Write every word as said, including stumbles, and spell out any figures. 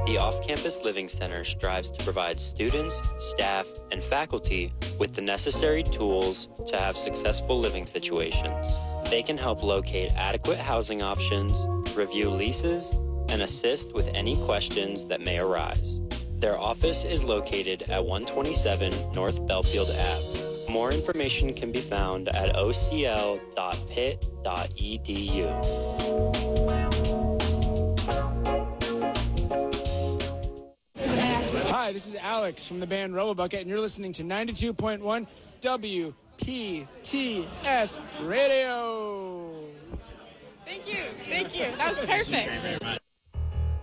The Off-Campus Living Center strives to provide students, staff, and faculty with the necessary tools to have successful living situations. They can help locate adequate housing options, review leases, and assist with any questions that may arise. Their office is located at one twenty-seven North Belfield Avenue. More information can be found at o c l dot pitt dot e d u. Hi, this is Alex from the band Robobucket, and you're listening to ninety-two point one W P T S Radio. Thank you. Thank you. That was perfect.